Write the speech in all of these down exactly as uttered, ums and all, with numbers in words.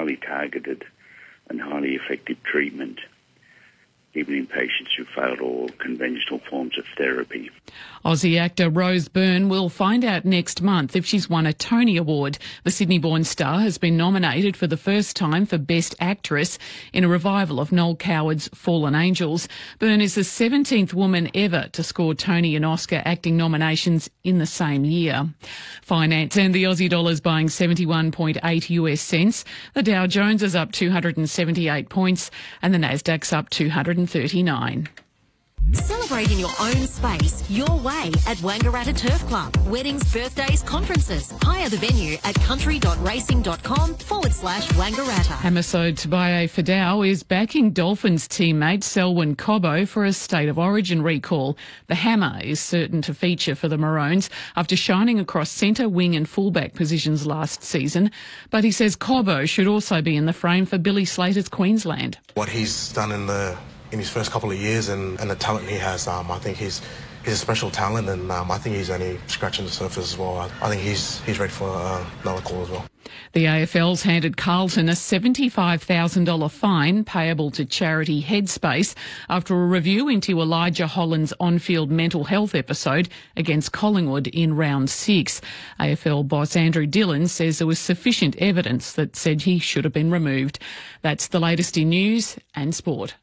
highly targeted and highly effective treatment, even in patients who failed all conventional forms of therapy. Aussie actor Rose Byrne will find out next month if she's won a Tony Award. The Sydney-born star has been nominated for the first time for Best Actress in a revival of Noel Coward's Fallen Angels. Byrne is the seventeenth woman ever to score Tony and Oscar acting nominations in the same year. Finance and the Aussie dollar's buying seventy-one point eight US cents. The Dow Jones is up two hundred seventy-eight points and the Nasdaq's up two hundred thirty-nine. Celebrate in your own space, your way at Wangaratta Turf Club. Weddings, birthdays, conferences. Hire the venue at country.racing.com forward slash Wangaratta. Hamiso Tabaye Fidau is backing Dolphins teammate Selwyn Cobbo for a State of Origin recall. The hammer is certain to feature for the Maroons after shining across centre, wing and fullback positions last season. But he says Cobbo should also be in the frame for Billy Slater's Queensland. What he's done in the in his first couple of years and, and the talent he has, um, I think he's he's a special talent, and um, I think he's only scratching the surface as well. I, I think he's he's ready for uh, another call as well. The A F L's handed Carlton a seventy-five thousand dollars fine payable to charity Headspace after a review into Elijah Holland's on-field mental health episode against Collingwood in round six. A F L boss Andrew Dillon says there was sufficient evidence that said he should have been removed. That's the latest in news and sport.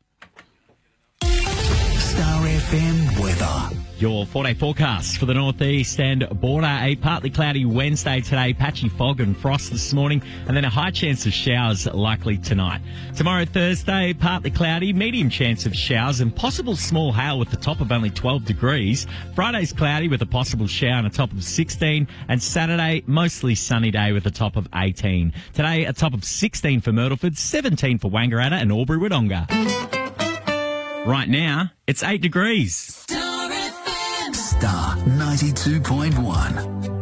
Star F M weather. Your four-day forecast for the northeast and border. A partly cloudy Wednesday today, patchy fog and frost this morning, and then a high chance of showers likely tonight. Tomorrow, Thursday, partly cloudy, medium chance of showers and possible small hail with a top of only twelve degrees. Friday's cloudy with a possible shower and a top of sixteen, and Saturday, mostly sunny day with a top of eighteen. Today, a top of sixteen for Myrtleford, seventeen for Wangaratta and Albury-Wodonga. Right now, it's eight degrees. Star ninety-two point one.